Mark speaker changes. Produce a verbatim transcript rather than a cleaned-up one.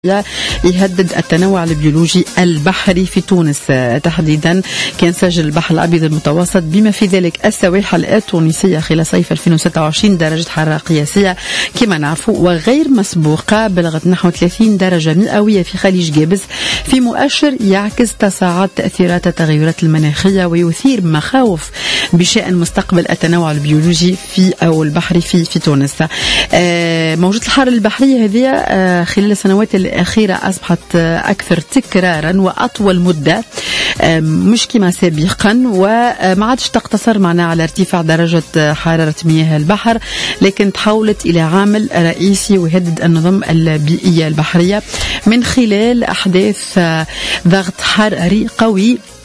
Speaker 1: يهدد التنوع البيولوجي البحري في تونس تحديدا. كان سجل البحر الأبيض المتوسط بما في ذلك السواحل التونسية خلال صيف ألفين وستة وعشرين درجة حرارة قياسية كما نعرفوا وغير مسبوقة بلغت نحو ثلاثين درجة مئوية في خليج جابس، في مؤشر يعكس تصاعد تأثيرات التغيرات المناخية ويثير مخاوف بشأن مستقبل التنوع البيولوجي في أو البحري في في تونس. موجة الحرارة البحرية هذه خلال السنوات الأخيرة أصبحت أكثر تكرارا وأطول مدة مش كما سابقا، وما عادش تقتصر معنا على ارتفاع درجة حرارة مياه البحر، لكن تحولت إلى عامل رئيسي ويهدد النظم البيئية البحرية من خلال أحداث ضغط حراري قوي